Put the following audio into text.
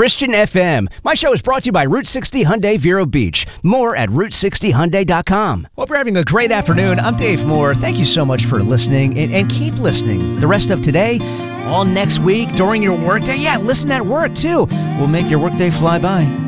Christian FM. My show is brought to you by Route 60 Hyundai Vero Beach. More at Route60Hyundai.com. Hope you're having a great afternoon. I'm Dave Moore. Thank you so much for listening, and keep listening the rest of today, all next week, during your workday. Yeah, listen at work, too. We'll make your workday fly by.